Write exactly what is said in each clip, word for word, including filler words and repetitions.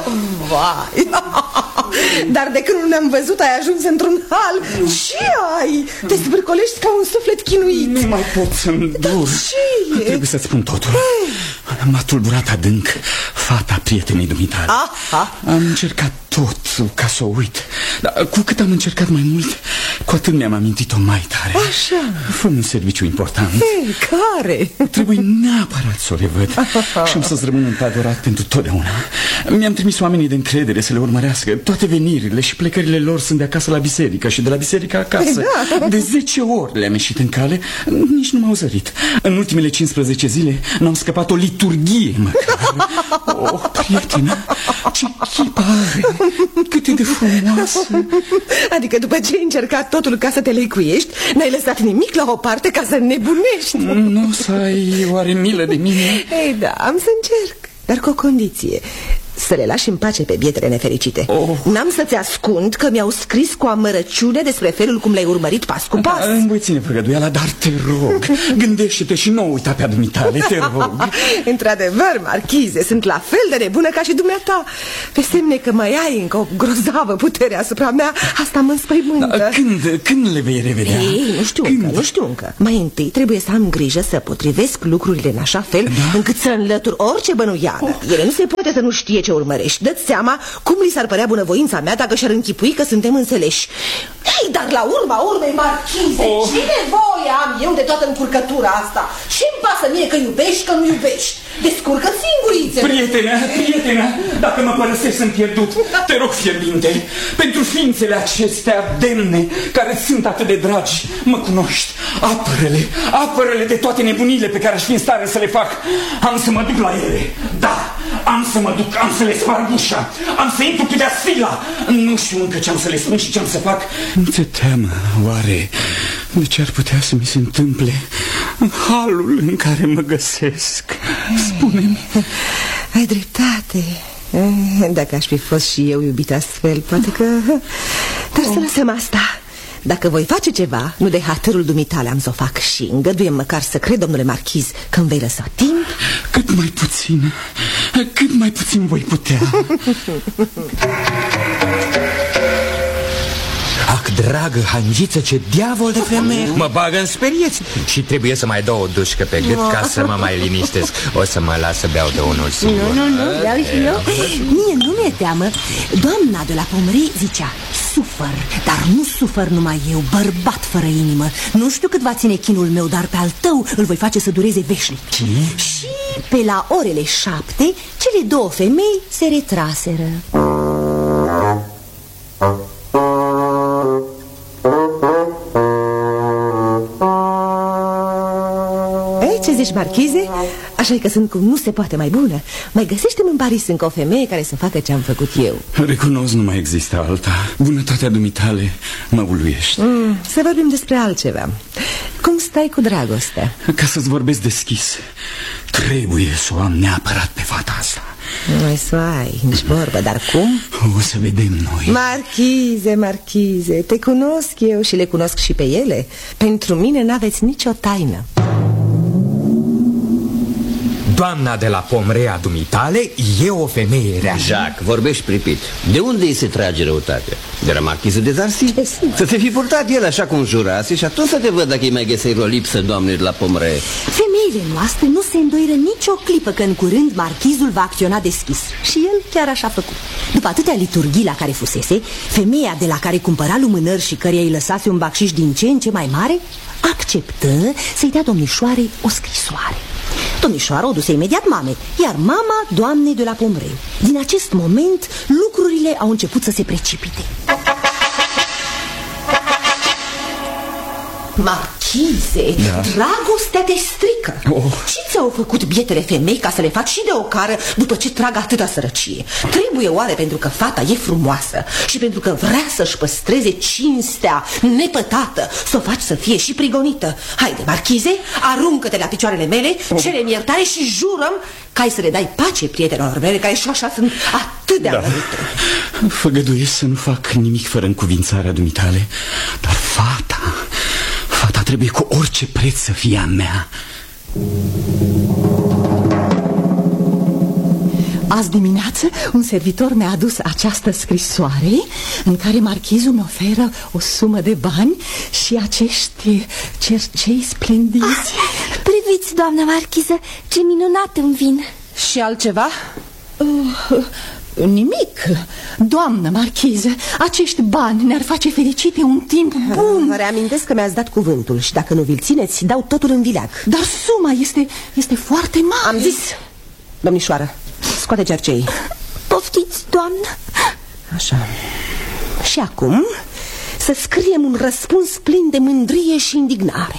Vai. Dar de când nu ne-am văzut ai ajuns într-un hal. Ce ai? Te zvârcolești ca un suflet chinuit. Nu mai pot să-mi dur. Ce e? Trebuie să-ți spun totul. M-a tulburat adânc fata prietenei dumitale. Aha. Am încercat tot ca să o uit, dar cu cât am încercat mai mult, cu atât mi-am amintit-o mai tare. Așa. Fă un serviciu important. Ei, care? Trebuie neapărat să o revăd și am să-ți rămân îndadorat pentru totdeauna. Mi-am trimis oamenii de încredere să le urmărească. Toate venirile și plecările lor sunt de acasă la biserică și de la biserică acasă. Da. De zece ori le-am ieșit în cale, nici nu m-au zărit. În ultimele cincisprezece zile n-am scăpat o liturghie măcar. O, prietenă, ce chipă are! Cât e de frumoasă! Adică după ce ai încercat totul ca să te lecuiești, n-ai lăsat nimic la o parte ca să nebunești. Nu o să ai oare milă de mine? Ei, da, am să încerc, dar cu o condiție: să le lași în pace pe bietele nefericite. Oh. N-am să-ți ascund că mi-au scris cu amărăciune despre felul cum le-ai urmărit pas cu pas. Îmi voi ține făgăduiala, dar te rog, gândește-te și nu uita pe adumitale, te rog. Într-adevăr, marchize, sunt la fel de nebună ca și dumneata. Pe semne că mai ai încă o grozavă putere asupra mea, asta mă înspăimântă. Da, când, când le vei revedea? Ei, nu știu când? încă, nu știu încă. Mai întâi trebuie să am grijă să potrivesc lucrurile în așa fel, da, încât să înlătur orice bănuială. Oh. Ele nu se poate să nu știe ce urmărești. Dă-ți seama cum li s-ar părea bunăvoința mea dacă și-ar închipui că suntem înțeleși. Ei, dar la urma urmei, marchize, oh. ce nevoie am eu de toată încurcătura asta? Ce-mi pasă mie că iubești, că nu iubești? Descurcă singurițe. Prietena, prietena, dacă mă părăsești sunt pierdut. Te rog, fierbinte, pentru ființele acestea demne, care sunt atât de dragi, mă cunoști. Apără-le, apără-le de toate nebunile pe care aș fi în stare să le fac. Am să mă duc la ele. Da, am să mă duc, am să le sparg ușa, am să intru cu deasfila. Nu știu încă ce am să le spun și ce am să fac. Nu te teamă, oare, de ce ar putea să mi se întâmple în halul în care mă găsesc? Spune-mi. Ai dreptate. Dacă aș fi fost și eu iubit astfel, poate că... Dar să lăsăm asta. Dacă voi face ceva, nu de hatărul dumitale am să o fac și îngăduie măcar să cred, domnule marchiz, că îmi vei lăsa timp. Cât mai puțin, cât mai puțin voi putea. Ac, dragă hangiță, ce diavol de femeie. Mă bagă în sperieți. Și trebuie să mai dau o dușcă pe gât ca să mă mai liniștesc. O să mă las să beau de unul singur. Nu, nu, nu, vreau și eu. Mie nu mi-e teamă. Doamna de la Pomrei zicea: sufăr, dar nu sufăr numai eu, bărbat fără inimă. Nu știu cât va ține chinul meu, dar pe al tău îl voi face să dureze veșnic. Și pe la orele șapte, cele două femei se retraseră. Ei, ce zici, marchize? Așa că sunt cum nu se poate mai bună. Mai găsește-mi în Paris încă o femeie care să facă ce am făcut eu. Recunosc, nu mai există alta. Bunătatea dumitale mă uluiește. mm, Să vorbim despre altceva. Cum stai cu dragostea? Ca să-ți vorbesc deschis, trebuie să o am neapărat pe fata asta. Nu să ai, nici vorbă, dar cum? O să vedem noi. Marchize, marchize, te cunosc eu și le cunosc și pe ele. Pentru mine n-aveți nicio taină. Doamna de la Pomrea dumitale e o femeie rea. Jacques, vorbești pripit. De unde îi se trage răutatea? De la marchiză de Darcy? Să te fi purtat el așa cum jurase și atunci să te văd dacă îi mai găseai o lipsă, doamne, de la Pomrea. Femeile noastre nu se îndoiră nicio clipă că în curând marchizul va acționa deschis. Și el chiar așa a făcut. După atâtea liturghii la care fusese, femeia de la care cumpăra lumânări și căreia îi lăsase un bacșiș din ce în ce mai mare, acceptă să-i dea domnișoarei o scrisoare. Domnișoara o duse imediat mamei, iar mama doamnei de la Pomrei. Din acest moment, lucrurile au început să se precipite. Marchize, da. Dragostea te strică. oh. Ce ți-au făcut bietele femei ca să le faci și de o cară după ce trag atâta sărăcie? Trebuie oare pentru că fata e frumoasă și pentru că vrea să-și păstreze cinstea nepătată, să o faci să fie și prigonită? Haide, marchize, aruncă-te la picioarele mele, oh. cere-mi iertare și jurăm că ai să le dai pace prietenilor mele care și așa sunt atât de amărâte. Da. Făgăduiesc să nu fac nimic fără încuvințarea dumitale, dar fata... Fata trebuie cu orice preț să fie a mea. Azi dimineață un servitor mi-a adus această scrisoare în care marchizul mi oferă o sumă de bani și acești cercei splendiți. Ah, priviți, doamnă marchiză, ce minunat îmi vin. Și altceva? Uh, nimic, doamnă marchiză. Acești bani ne-ar face fericite un timp bun. Vă reamintesc că mi-ați dat cuvântul și dacă nu vi-l țineți, dau totul în vileag. Dar suma este, este foarte mare. Am zis, domnișoară, scoate cerceii. Poftiți, doamnă. Așa. Și acum să scriem un răspuns plin de mândrie și indignare.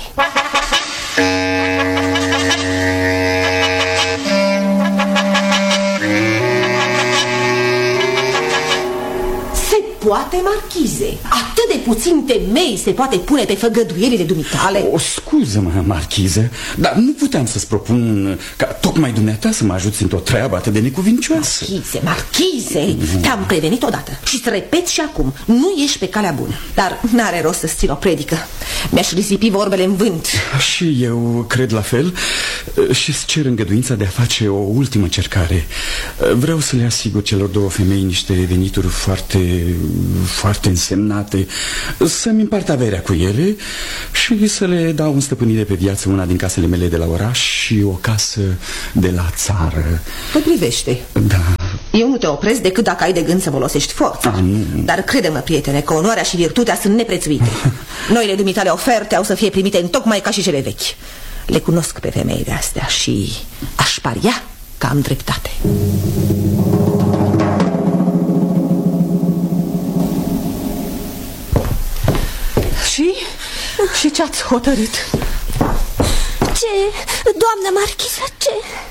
Poate, marchize, atât de puțin temei se poate pune pe făgăduierile dumitale. O scuză-mă, marchiză, dar nu puteam să-ți propun ca tocmai dumneata să mă ajuți într-o treabă atât de necuvincioasă. Marchize, marchize, mm. te-am prevenit odată și îți repet și acum, nu ești pe calea bună. Dar n-are rost să-ți țin o predică, mi-aș risipi vorbele în vânt. Și eu cred la fel și-ți cer îngăduința de a face o ultimă încercare. Vreau să le asigur celor două femei niște venituri foarte... foarte însemnate, să-mi împart averea cu ele și să le dau în stăpânire pe viață una din casele mele de la oraș și o casă de la țară. Păi privește. Da. Eu nu te opresc decât dacă ai de gând să folosești forța. A, nu. Dar crede-mă, prietene, că onoarea și virtutea sunt neprețuite. Noile dumitale oferte au să fie primite întocmai ca și cele vechi. Le cunosc pe femeile astea și aș paria că am dreptate. Și? Și ce-ați hotărât? Ce? Doamnă marchiză, ce?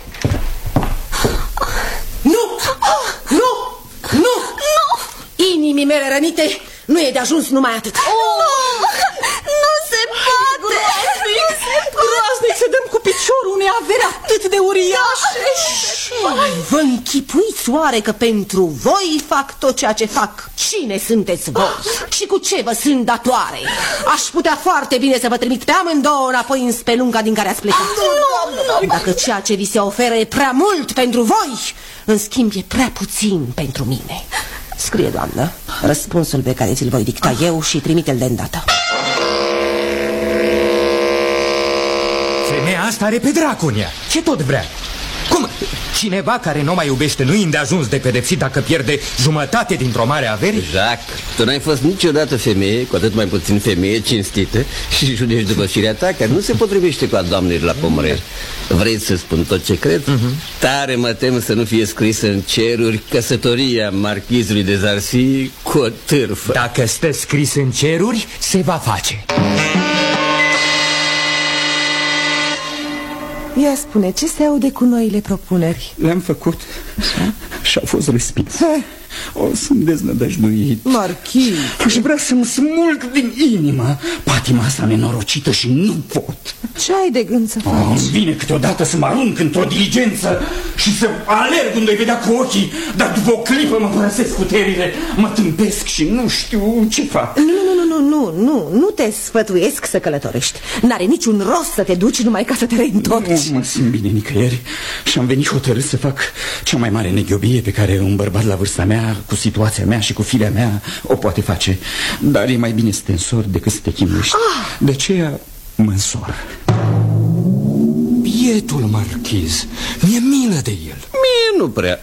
Nu! Nu! Nu! Nu! Inimii mele rănite nu e de ajuns numai atât. Oh, nu se poate! Groaznic! Groaznic să dăm cu piciorul unei averi atât de uriașe. Vă închipuiți oare că pentru voi fac tot ceea ce fac? Cine sunteți voi? Și cu ce vă sunt datoare? Aș putea foarte bine să vă trimit pe amândouă înapoi în spelunca din care ați plecat. Dacă ceea ce vi se oferă e prea mult pentru voi, în schimb e prea puțin pentru mine. Scrie, doamnă, răspunsul pe care ți-l voi dicta eu și trimite-l de îndată. Femeia asta are pe dracu în ea. Ce tot vrea? Cum? Cineva care nu mai iubește nu-i îndeajuns de pedepsit dacă pierde jumătate dintr-o mare avere? Jacques, tu n-ai fost niciodată femeie, cu atât mai puțin femeie cinstită și judești după firea ta, care nu se potrivește cu a doamnei de la Pomorel. Vrei să spun tot ce cred? Uh-huh. Tare mă tem să nu fie scrisă în ceruri căsătoria marchizului de Zarcy cu o târfă. Dacă stă scris în ceruri, se va face. Ia spune, ce se aude cu noile propuneri? Le-am făcut și au fost respinse. O, sunt deznădăjduit. Marchiz, și vreau să-mi smulg din inimă patima asta nenorocită și nu pot. ce ai de gând să faci? Oh, îmi vine câteodată să mă arunc într-o diligență și să alerg unde-i vedea cu ochii, dar după o clipă mă părăsesc puterile, mă tâmpesc și nu știu ce fac. Nu, nu, nu, nu, nu, nu, nu te sfătuiesc să călătorești. N-are niciun rost să te duci numai ca să te reîntorci. Nu mă simt bine nicăieri și am venit hotărât să fac cea mai mare neghiobie pe care un bărbat la vârsta mea, cu situația mea și cu firea mea, o poate face. Dar e mai bine să te însori decât să te chinuiești. Ah! De aceea mă însor. Bietul marchiz, mi-e milă de el. Mie nu prea.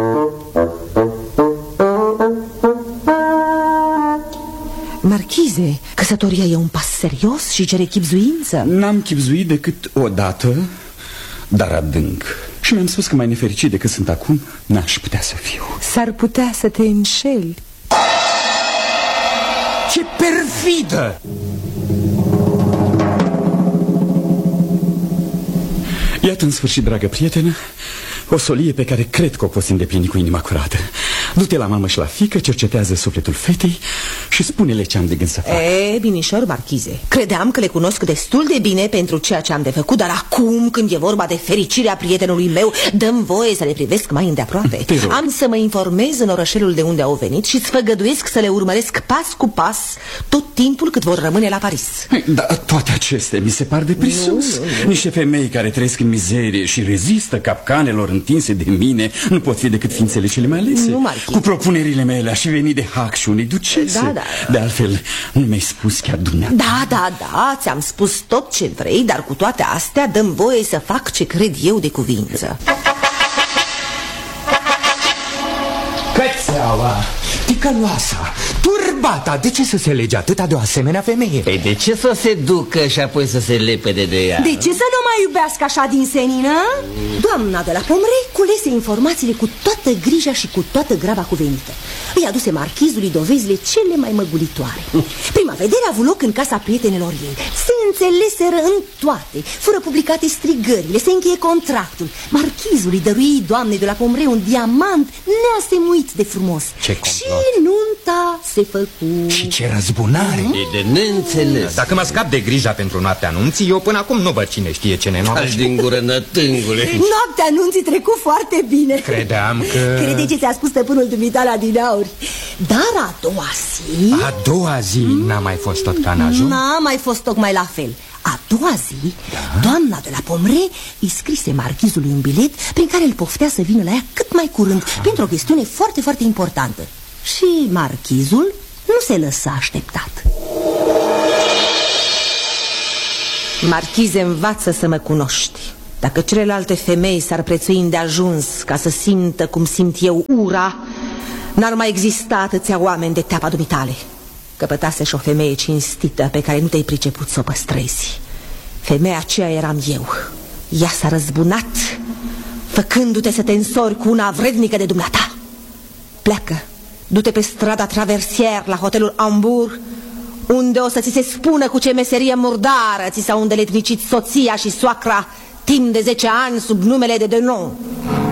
Marchize, căsătoria e un pas serios și cere chibzuință. N-am chibzuit decât o dată, dar adânc. Și mi-am spus că mai nefericit decât sunt acum, n-aș putea să fiu. S-ar putea să te înșeli. Ce perfidă! Iată în sfârșit, dragă prietenă, o solie pe care cred că o poți îndeplini cu inima curată. Du-te la mamă și la fiică, cercetează sufletul fetei și spune-le ce am de gând să fac. E, binișor, marchize, credeam că le cunosc destul de bine pentru ceea ce am de făcut, dar acum, când e vorba de fericirea prietenului meu, dăm voie să le privesc mai îndeaproape. Am să mă informez în orășelul de unde au venit și îți făgăduiesc să le urmăresc pas cu pas tot timpul cât vor rămâne la Paris. Da, toate acestea mi se par de prisos. Nu, nu, nu. Niște femei care trăiesc în mizerie și rezistă capcanelor întinse de mine nu pot fi decât ființele cele mai alese. Nu, Marchi. Cu propunerile mele aș fi venit de hac și unei ducese. Da, da. De altfel, nu mi-ai spus chiar dumneavoastră. Da, da, da, ți-am spus tot ce vrei, dar cu toate astea dăm voie să fac ce cred eu de cuvință. Cățeaua, ticăloasa, turbata, de ce să se lege atâta de o asemenea femeie? Păi de ce să se ducă și apoi să se lepede de ea? De ce să nu mai iubească așa din senină? Doamna de la Pomrei culese informațiile cu toată grija și cu toată graba cuvenită. Îi aduse marchizului dovezile cele mai măgulitoare. Prima vedere a avut loc în casa prietenilor ei. Se înțeleseră în toate. Fură publicate strigările, se încheie contractul. Marchizul îi dărui doamnei de la Pomrei un diamant neasemuit de frumos. Ce complot. Și nunta se făcu. Și ce răzbunare! E de neînțeles. Dacă mă scap de grija pentru noaptea anunții, eu până acum nu văd cine știe ce nenoare. Taci din gură, nătângule. Noaptea anunții trecu foarte bine. Credeam că... Crede ce ți-a spus stăpânul dumitala din auri. Dar a doua zi... A doua zi n-a mai fost tot canajul? N-a mai fost tocmai la fel. A doua zi, da? Doamna de la Pomrei îi scrise marchizului un bilet prin care îl poftea să vină la ea cât mai curând, ah. pentru o chestiune foarte, foarte importantă. Și marchizul nu se lăsa așteptat. Marchize, învață să mă cunoști. Dacă celelalte femei s-ar prețui îndeajuns ca să simtă cum simt eu ura, n-ar mai exista atâția oameni de teapa dumitale. Căpătase și o femeie cinstită pe care nu te-ai priceput să o păstrezi. Femeia aceea eram eu. Ea s-a răzbunat, făcându-te să te însori cu una vrednică de dumneata. Pleacă, du-te pe strada Traversier la hotelul Hamburg, unde o să ți se spună cu ce meserie murdară ți s-au îndeletnicit soția și soacra timp de zece ani sub numele de Denon.